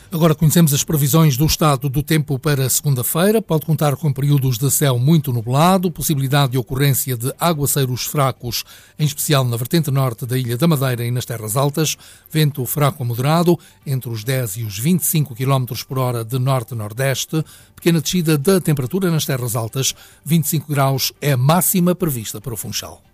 Agora conhecemos as previsões do estado do tempo para segunda-feira. Pode contar com períodos de céu muito nublado, possibilidade de ocorrência de aguaceiros fracos, em especial na vertente norte da Ilha da Madeira e nas terras altas. Vento fraco a moderado, entre os 10 e os 25 km por hora de norte-nordeste. Pequena descida da temperatura nas terras altas. 25 graus é a máxima prevista para o Funchal.